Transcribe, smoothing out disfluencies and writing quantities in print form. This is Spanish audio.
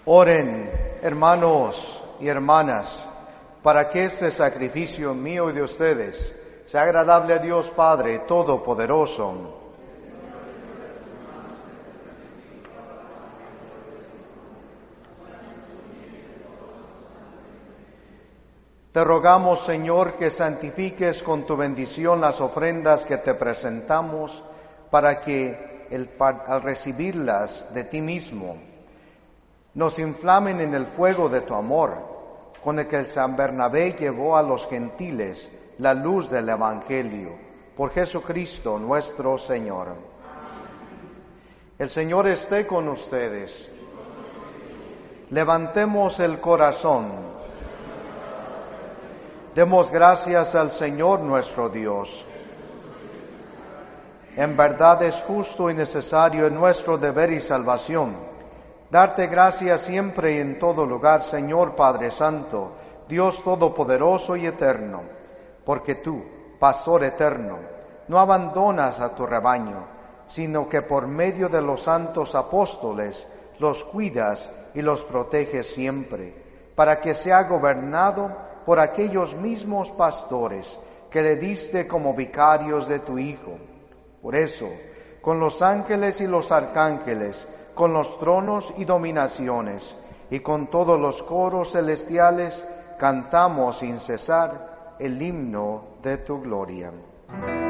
Oren, hermanos y hermanas, para que este sacrificio mío y de ustedes sea agradable a Dios Padre Todopoderoso. Te rogamos, Señor, que santifiques con tu bendición las ofrendas que te presentamos, para que al recibirlas de ti mismo, nos inflamen en el fuego de tu amor, con el que San Bernabé llevó a los gentiles la luz del Evangelio. Por Jesucristo nuestro Señor. El Señor esté con ustedes. Levantemos el corazón. Demos gracias al Señor nuestro Dios. En verdad es justo y necesario en nuestro deber y salvación darte gracias siempre y en todo lugar, Señor Padre Santo, Dios Todopoderoso y Eterno, porque tú, Pastor eterno, no abandonas a tu rebaño, sino que por medio de los santos apóstoles los cuidas y los proteges siempre, para que sea gobernado por aquellos mismos pastores que le diste como vicarios de tu Hijo. Por eso, con los ángeles y los arcángeles, con los tronos y dominaciones, y con todos los coros celestiales, cantamos sin cesar el himno de tu gloria.